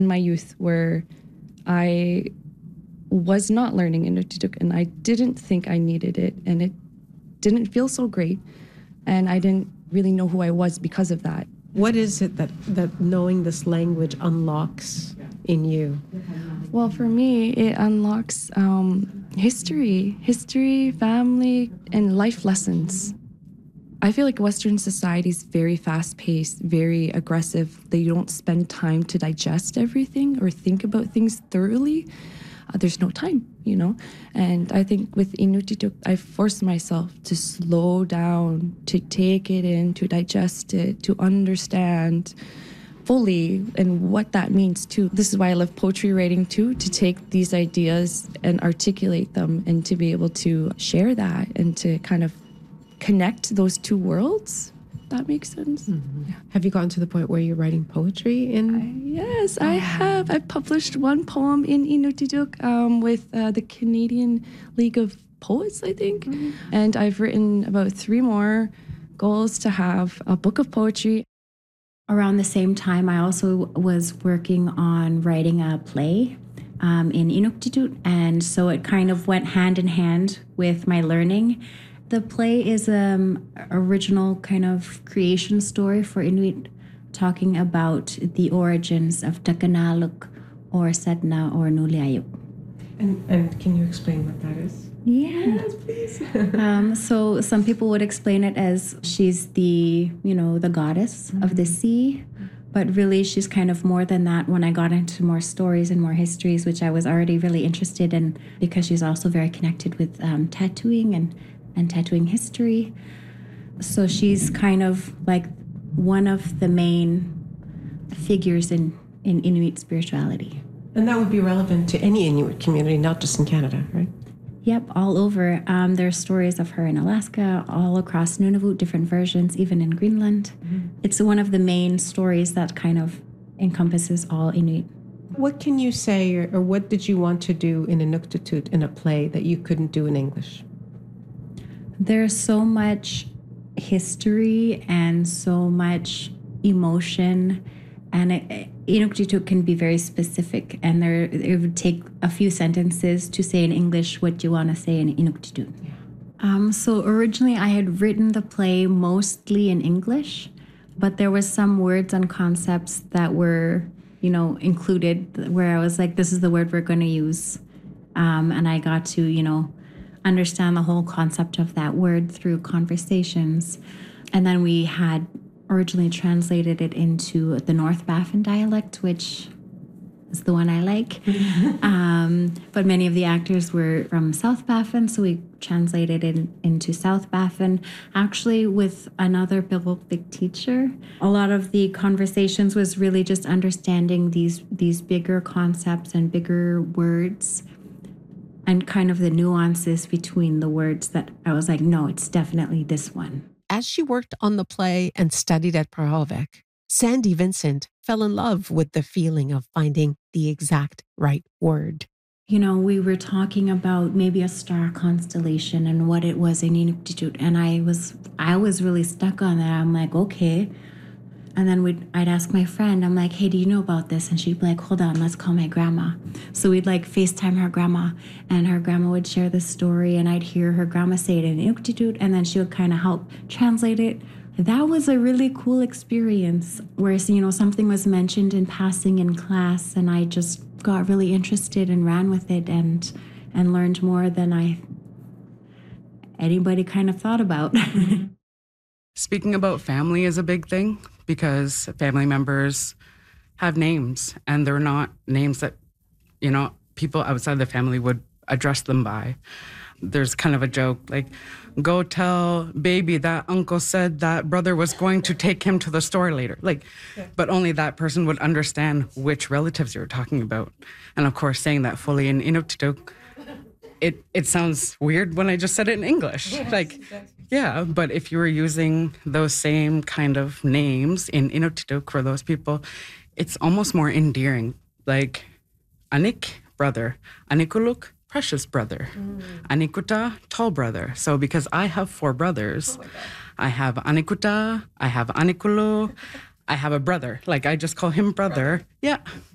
in my youth where I was not learning Inuktitut and I didn't think I needed it and it didn't feel so great and I didn't really know who I was because of that. What is it that knowing this language unlocks in you? Well, for me, it unlocks history, family, and life lessons. I feel like Western society is very fast-paced, very aggressive. They don't spend time to digest everything or think about things thoroughly. There's no time, you know? And I think with Inuktitut, I forced myself to slow down, to take it in, to digest it, to understand fully and what that means too. This is why I love poetry writing too, to take these ideas and articulate them and to be able to share that and to kind of connect those two worlds. That makes sense. Mm-hmm. Yeah. Have you gotten to the point where you're writing poetry Yes, I have. I've published one poem in Inuktitut with the Canadian League of Poets, I think. Mm-hmm. And I've written about 3 more goals to have a book of poetry. Around the same time, I also was working on writing a play in Inuktitut, and so it kind of went hand in hand with my learning. The play is an original kind of creation story for Inuit, talking about the origins of Takanaluk or Sedna or Nuliayuk. And can you explain what that is? Yes, please. So some people would explain it as she's the goddess of the sea, but really she's kind of more than that. When I got into more stories and more histories, which I was already really interested in, because she's also very connected with tattooing and tattooing history. So she's kind of like one of the main figures in Inuit spirituality. And that would be relevant to any Inuit community, not just in Canada, right? Yep, all over. There's stories of her in Alaska, all across Nunavut, different versions, even in Greenland. Mm-hmm. It's one of the main stories that kind of encompasses all Inuit. What can you say, or what did you want to do in Inuktitut in a play that you couldn't do in English? There's so much history and so much emotion, and Inuktitut can be very specific, and it would take a few sentences to say in English what you want to say in Inuktitut. Yeah. So originally I had written the play mostly in English, but there was some words and concepts that were, included where I was like, this is the word we're going to use. And I got to, understand the whole concept of that word through conversations. And then we had originally translated it into the North Baffin dialect, which is the one I like. But many of the actors were from South Baffin, so we translated it into South Baffin. Actually, with another Biblic teacher, a lot of the conversations was really just understanding these bigger concepts and bigger words, and kind of the nuances between the words that I was like, no, it's definitely this one. As she worked on the play and studied at Parahovec, Sandy Vincent fell in love with the feeling of finding the exact right word. We were talking about maybe a star constellation and what it was in Inuktitut, and I was really stuck on that. I'm like, okay. And then I'd ask my friend, I'm like, hey, do you know about this? And she'd be like, hold on, let's call my grandma. So we'd FaceTime her grandma, and her grandma would share this story, and I'd hear her grandma say it in Inuktitut, and then she would kind of help translate it. That was a really cool experience where, something was mentioned in passing in class, and I just got really interested and ran with it and learned more than anybody kind of thought about. Speaking about family is a big thing, because family members have names, and they're not names that, people outside the family would address them by. There's kind of a joke, like, go tell baby that uncle said that brother was going to take him to the store later. But only that person would understand which relatives you're talking about. And of course, saying that fully in Inuktitut, it sounds weird when I just said it in English. Yes, yeah, but if you were using those same kind of names in Inuktitut for those people, it's almost more endearing. Like, Anik, brother. Anikuluk, precious brother. Anikuta, tall brother. So because I have 4 brothers, I have Anikuta, I have Anikulu, I have a brother. I just call him brother. Yeah.